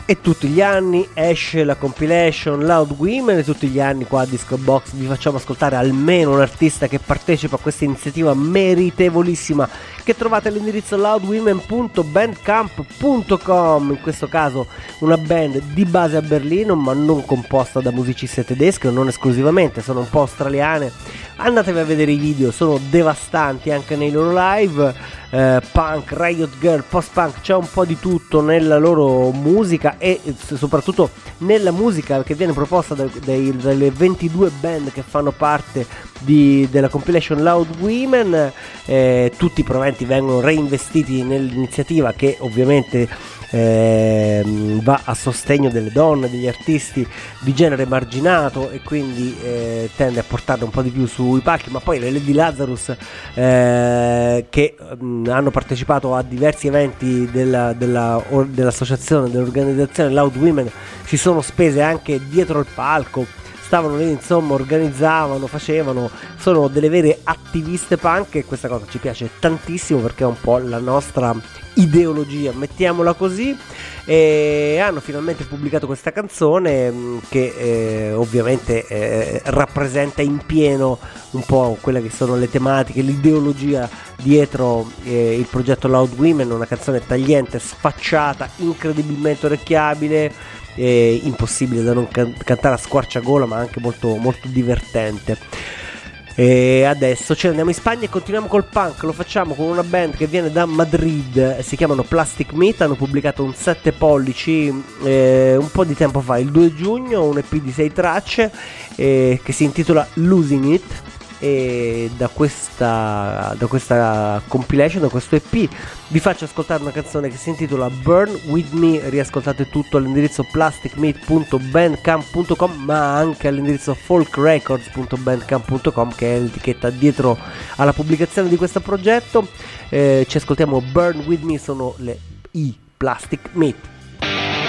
E tutti gli anni esce la compilation Loud Women e tutti gli anni qua a Disco Box vi facciamo ascoltare almeno un artista che partecipa a questa iniziativa meritevolissima che trovate all'indirizzo loudwomen.bandcamp.com. In questo caso una band di base a Berlino ma non composta da musicisti tedeschi o non esclusivamente, sono un po' australiane. Andatevi a vedere i video, sono devastanti anche nei loro live. Punk, riot girl, post-punk, c'è un po' di tutto nella loro musica e soprattutto nella musica che viene proposta dalle 22 band che fanno parte della compilation Loud Women. Tutti i proventi vengono reinvestiti nell'iniziativa che ovviamente va a sostegno delle donne, degli artisti di genere marginato e quindi tende a portarle un po' di più sui palchi. Ma poi le Lady Lazarus che hanno partecipato a diversi eventi dell'associazione, dell'organizzazione Loud Women, si sono spese anche dietro il palco, stavano lì, insomma, organizzavano, facevano, sono delle vere attiviste punk e questa cosa ci piace tantissimo perché è un po' la nostra ideologia, mettiamola così. E hanno finalmente pubblicato questa canzone che ovviamente rappresenta in pieno un po' quelle che sono le tematiche, l'ideologia dietro il progetto Loud Women. Una canzone tagliente, sfacciata, incredibilmente orecchiabile, impossibile da non cantare a squarciagola, ma anche molto, molto divertente. E adesso ce ne andiamo in Spagna e continuiamo col punk. Lo facciamo con una band che viene da Madrid, si chiamano Plastic Meat. Hanno pubblicato un 7 pollici un po' di tempo fa, il 2 giugno, un EP di 6 tracce che si intitola Losing It. E da questa compilation, da questo EP, vi faccio ascoltare una canzone che si intitola Burn With Me. Riascoltate tutto all'indirizzo plasticmeat.bandcamp.com, ma anche all'indirizzo folkrecords.bandcamp.com, che è l'etichetta dietro alla pubblicazione di questo progetto. Ci ascoltiamo Burn With Me, sono i Plastic Meat.